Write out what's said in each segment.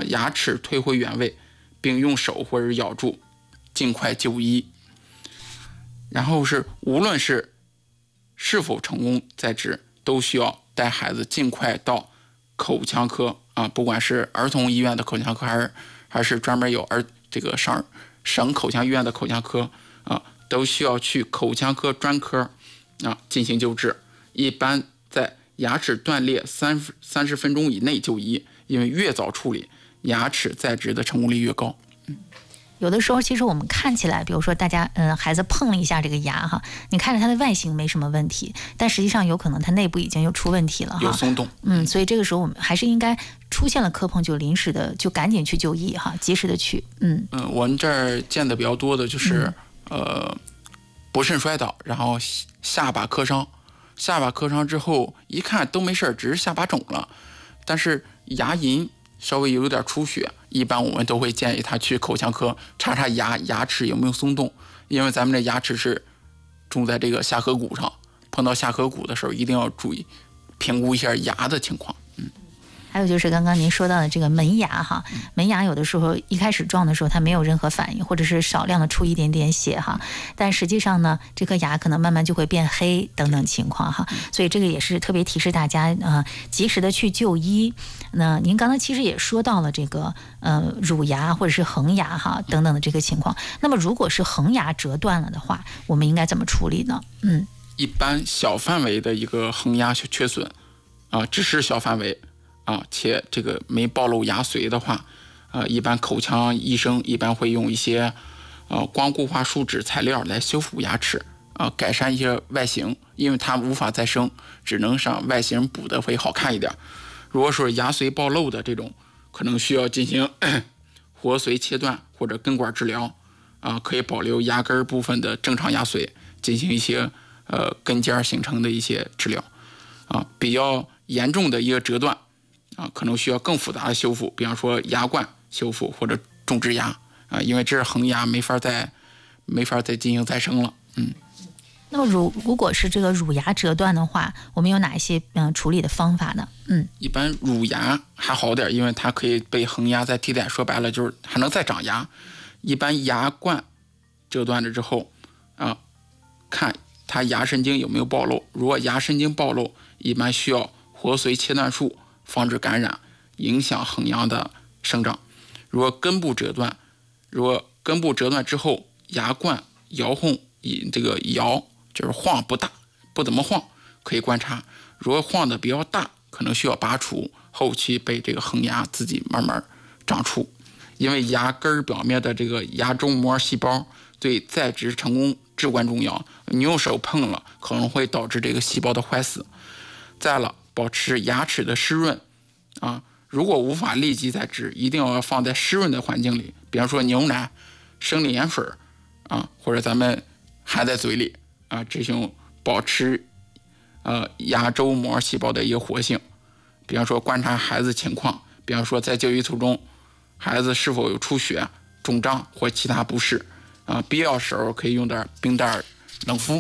牙齿退回原位，并用手或者咬住，尽快就医。然后无论是否成功再植，都需要带孩子尽快到口腔科不管是儿童医院的口腔科还是专门有这个省口腔医院的口腔科都需要去口腔科专科进行救治。一般在牙齿断裂30分钟以内就医，因为越早处理，牙齿再植的成功率越高。 有的时候其实我们看起来，比如说大家孩子碰了一下这个牙哈，你看着它的外形没什么问题，但实际上有可能它内部已经有出问题了哈， 有松动。 所以这个时候我们还是应该出现了磕碰就临时的就赶紧去就医哈，及时的去。 我们这儿见的比较多的就是不慎摔倒，然后下巴磕伤之后一看都没事，只是下巴肿了，但是牙龈稍微有点出血，一般我们都会建议他去口腔科查牙齿有没有松动，因为咱们的牙齿是种在这个下颌骨上，碰到下颌骨的时候一定要注意评估一下牙的情况。 还有就是刚刚您说到的这个门牙哈，门牙有的时候一开始撞的时候它没有任何反应，或者是少量的出一点点血哈，但实际上呢，这颗牙可能慢慢就会变黑等等情况哈，所以这个也是特别提示大家及时的去就医。那您刚才其实也说到了这个乳牙或者是恒牙哈等等的这个情况，那么如果是恒牙折断了的话，我们应该怎么处理呢？ 一般小范围的一个恒牙缺损只是小范围且这个没暴露牙髓的话，一般口腔医生一般会用一些光固化树脂材料来修复牙齿改善一些外形，因为它无法再生，只能让外形补得会好看一点。如果说牙髓暴露的这种，可能需要进行活髓切断或者根管治疗可以保留牙根部分的正常牙髓，进行一些根尖形成的一些治疗比较严重的一个折断可能需要更复杂的修复，比方说牙冠修复或者种植牙因为这是恒牙，没法再进行再生了。 那么如果是这个乳牙折断的话，我们有哪一些处理的方法呢？ 一般乳牙还好点，因为它可以被恒牙再替代，说白了就是还能再长牙。一般牙冠折断了之后看它牙神经有没有暴露，如果牙神经暴露，一般需要活髓切断术，防止感染影响恒牙的生长。如果根部折断之后，牙冠摇晃这个摇就是晃不怎么晃，可以观察。如果晃的比较大，可能需要拔除，后期被这个恒牙自己慢慢长出。因为牙根表面的这个牙周膜细胞对再植成功至关重要，你用手碰了可能会导致这个细胞的坏死。再了，保持牙齿的湿润如果无法立即再植，一定要放在湿润的环境里，比方说牛奶、生理盐水或者咱们含在嘴里这种保持牙周膜细胞的一个活性。比方说观察孩子情况，比方说在就医途中孩子是否有出血、肿胀或其他不适必要时候可以用点冰袋冷敷。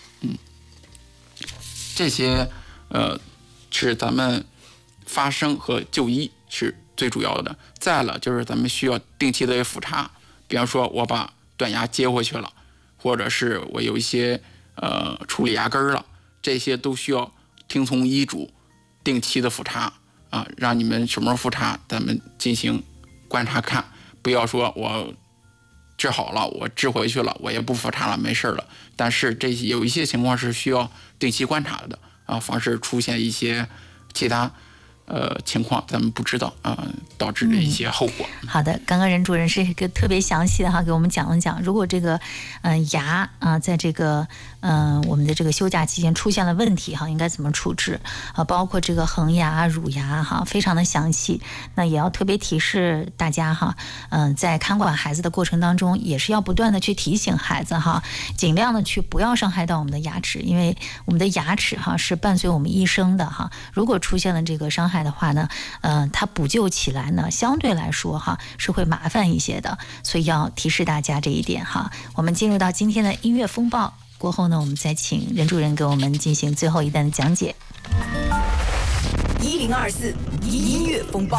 这些是咱们发生和就医是最主要的。再了就是咱们需要定期的复查，比方说我把断牙接回去了，或者是我有一些处理牙根了，这些都需要听从医嘱定期的复查让你们什么时候复查咱们进行观察看，不要说我治好了我治回去了我也不复查了没事了，但是这有一些情况是需要定期观察的防止出现一些其他情况咱们不知道导致的一些后果。 好的，刚刚任主任是一个特别详细的给我们讲了讲，如果这个牙在这个我们的这个休假期间出现了问题应该怎么处置包括这个恒牙、乳牙非常的详细。那也要特别提示大家在看管孩子的过程当中，也是要不断的去提醒孩子尽量的去不要伤害到我们的牙齿，因为我们的牙齿是伴随我们一生的如果出现了这个伤害的话呢它补救起来呢相对来说是会麻烦一些的，所以要提示大家这一点我们进入到今天的音乐风暴过后呢，我们再请任主任给我们进行最后一段的讲解。 1024音乐风暴。